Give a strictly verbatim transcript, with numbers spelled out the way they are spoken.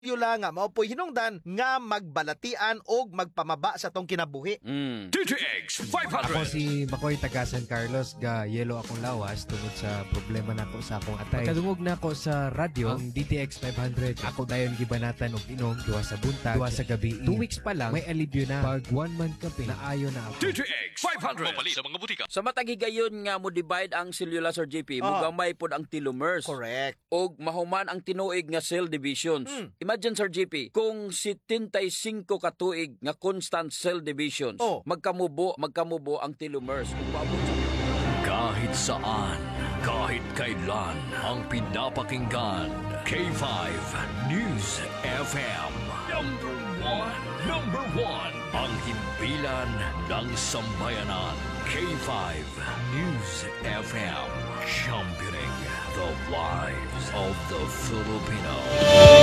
selula nga mao po'y hinungdan nga magbalatian og magpamaba sa tong kinabuhi. Mm. D T X five Ako hundred. si Makoy taga San Carlos, ga yelo akong lawas tungod sa problema nako sa akong atay. Pagkadungog nako sa radyo ang D T X five hundred. Ako dayon gibanatan og inom duwa sa buntag, duwa sa gabi. Two weeks pa lang may alibyo na. Pag one month campaign naayo na ako. D T X five hundred. Mapali sa mga butika. Sa matagigayon nga mo divide ang cellula, Sir J P, Ah. mugamay pod ang telomers. Correct. Og mahuman ang tinuig nga cell divisions. Mm. Imagine, Sir J P, kung seventy-five ka tuig nga constant cell divisions, Oh. magkamubo, magkamubo ang telomers. Kung paabot sa Kahit saan, kahit kailan, ang pinapakinggan. K five News F M. Number one. Number one. Ang himpilan ng sambayanan. K five News F M. Championing the lives of the Filipino.